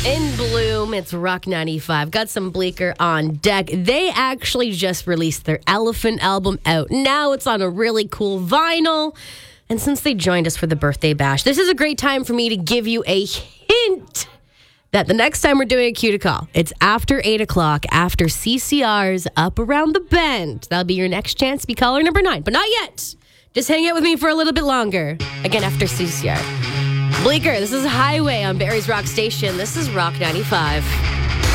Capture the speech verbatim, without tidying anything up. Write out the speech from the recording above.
In Bloom, it's Rock ninety-five. Got some Bleecker on deck. They actually just released their Elephant album out. Now it's on a really cool vinyl. And since they joined us for the birthday bash, this is a great time for me to give you a hint that the next time we're doing a Cue to Call, it's after eight o'clock, after C C R's Up Around the Bend. That'll be your next chance to be caller number nine. But not yet. Just hang out with me for a little bit longer. Again, after C C R. Bleecker, this is Highway on Barry's Rock Station. This is Rock ninety-five.